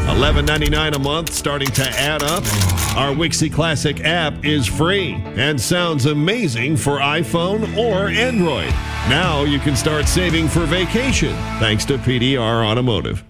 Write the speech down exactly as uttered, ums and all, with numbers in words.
eleven ninety-nine a month, starting to add up. Our Wixie Classic app is free and sounds amazing for iPhone or Android. Now you can start saving for vacation thanks to P D R Automotive.